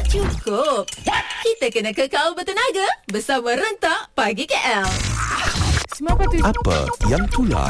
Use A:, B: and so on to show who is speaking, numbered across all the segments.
A: tak cukup. Kita kena kekal bertenaga bersama Rentak Pagi KL.
B: Apa yang tular?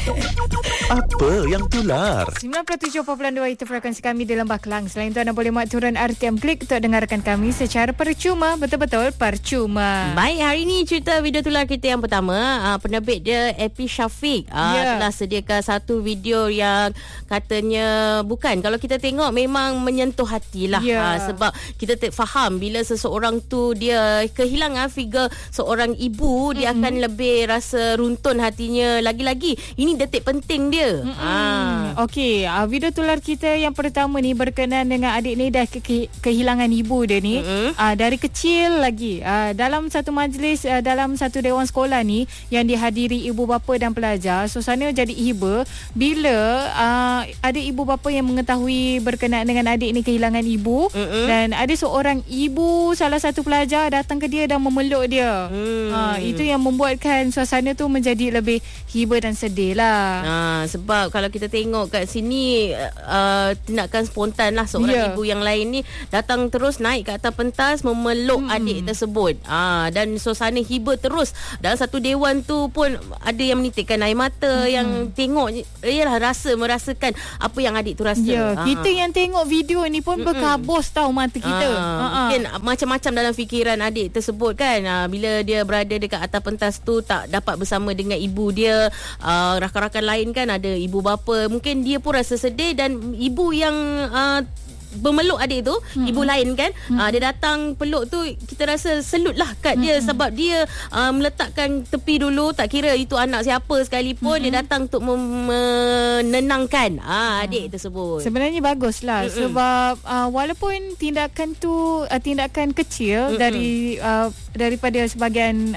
B: Apa yang tular?
C: 97.2 itu frekuensi kami di Lembah Kelang. Selain itu anda boleh muat turun RTM Klik untuk dengarkan kami secara percuma. Betul-betul percuma.
D: Baik, hari ini cerita video tular kita yang pertama. Penerbit dia Epi Syafiq telah sediakan satu video yang katanya bukan. Kalau kita tengok memang menyentuh hati lah. Sebab kita faham bila seseorang tu dia kehilangan figure seorang ibu, dia akan lebih rasa runtun hatinya. Lagi-lagi ini detik penting dia.
C: Okey, video tular kita yang pertama ni berkenaan dengan adik ni dah kehilangan ibu dia ni. Dari kecil lagi. Dalam satu majlis, dalam satu dewan sekolah ni yang dihadiri ibu bapa dan pelajar, suasana jadi hiba bila ada ibu bapa yang mengetahui berkenaan dengan adik ni kehilangan ibu. Dan ada seorang ibu salah satu pelajar datang ke dia dan memeluk dia. Itu yang membuatkan suasana tu menjadi lebih hiba dan sedih lah.
D: Sebab kalau kita tengok kat sini tindakan spontan lah seorang ibu yang lain ni datang terus naik ke atas pentas memeluk adik tersebut. Dan suasana hiba terus. Dalam satu dewan tu pun ada yang menitikkan air mata, yang tengok ialah merasakan apa yang adik tu rasa.
C: Kita yang tengok video ni pun berkabus tahu mata kita.
D: Mungkin macam-macam dalam fikiran adik tersebut kan. Bila dia berada dekat atas pentas tu tak dapat bersama dengan ibu dia, rakan-rakan lain kan ada ibu bapa, mungkin dia pun rasa sedih. Dan ibu yang bermeluk adik tu, ibu lain kan, dia datang peluk tu, kita rasa selut lah kat dia. Sebab dia meletakkan tepi dulu, tak kira itu anak siapa sekalipun, dia datang untuk menenangkan adik tersebut.
C: Sebenarnya baguslah. Sebab walaupun tindakan tu tindakan kecil daripada sebahagian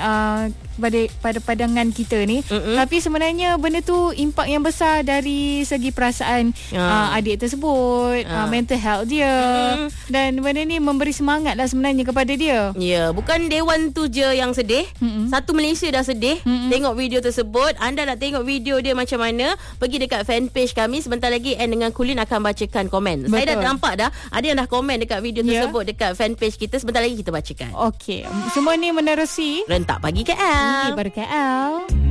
C: pada pandangan kita ni, tapi sebenarnya benda tu impak yang besar dari segi perasaan adik tersebut, mental health dia. Dan benda ni memberi semangat lah sebenarnya kepada dia.
D: Bukan dewan tu je yang sedih. Satu Malaysia dah sedih tengok video tersebut. Anda nak tengok video dia macam mana, pergi dekat fanpage kami. Sebentar lagi Anne dengan Kulin akan bacakan komen. Betul. Saya dah nampak dah ada yang dah komen dekat video tersebut dekat fanpage kita. Sebentar lagi kita bacakan.
C: Okey, semua ni menerusi
D: Rentak Pagi KL.
C: Ber KL.